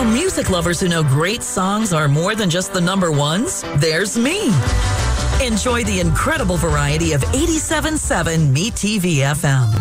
For music lovers who know great songs are more than just the number ones, there's me. Enjoy the incredible variety of 87.7 Me TV FM.